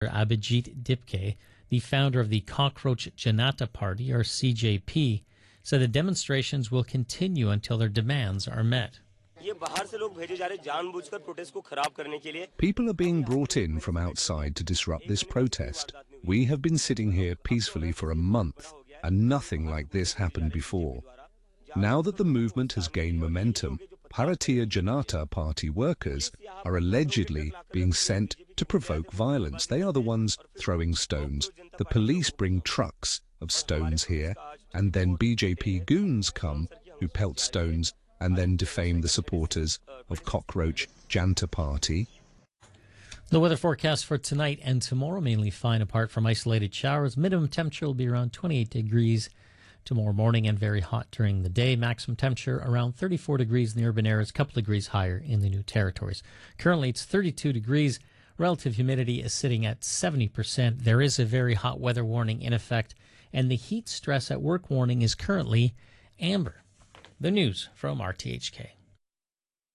Abhijit Dipke, the founder of the Cockroach Janata Party, or CJP, said the demonstrations will continue until their demands are met. People are being brought in from outside to disrupt this protest. We have been sitting here peacefully for a month, and nothing like this happened before. Now that the movement has gained momentum, Bharatiya Janata Party workers are allegedly being sent to provoke violence. They are the ones throwing stones. The police bring trucks of stones here, and then BJP goons come who pelt stones and then defame the supporters of Cockroach Janata Party. The weather forecast for tonight and tomorrow, mainly fine apart from isolated showers. Minimum temperature will be around 28 degrees tomorrow morning and very hot during the day. Maximum temperature around 34 degrees in the urban areas, a couple degrees higher in the new territories. Currently, it's 32 degrees. Relative humidity is sitting at 70%. There is a very hot weather warning in effect, and the heat stress at work warning is currently amber. The news from RTHK.